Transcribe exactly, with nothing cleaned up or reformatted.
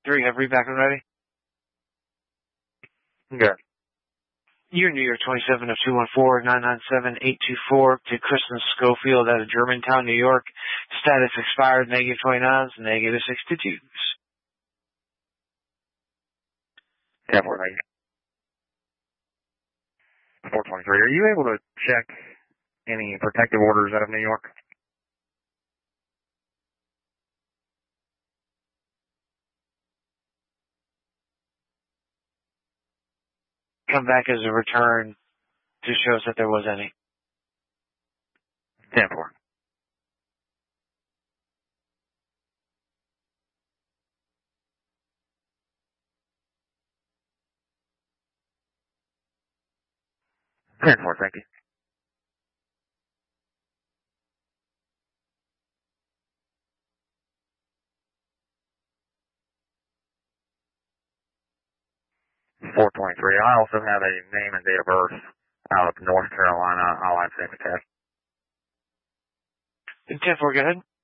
three, have read back and ready? Good. Year New York twenty-seven of two one four nine nine seven eight two four to Kristen Schofield out of Germantown, New York. Status expired, negative twenty-nines, negative sixty-twos. ten four, thank you. four twenty-three, are you able to check any protective orders out of New York? Come back as a return to show us that there was any. ten four. ten four, thank you. four twenty-three, I also have a name and date of birth out of North Carolina. I'll have to test. ten four, go ahead.